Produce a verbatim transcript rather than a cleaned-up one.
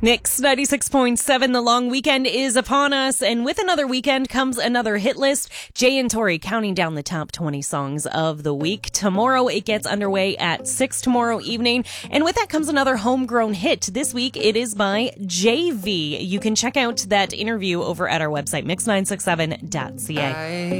Mix ninety-six point seven, the long weekend is upon us, and with another weekend comes another hit list. Jay and Tori counting down the top twenty songs of the week. Tomorrow it gets underway at six tomorrow evening, and with that comes another homegrown hit. This week it is by J V. You can check out that interview over at our website, mix nine six seven dot c a.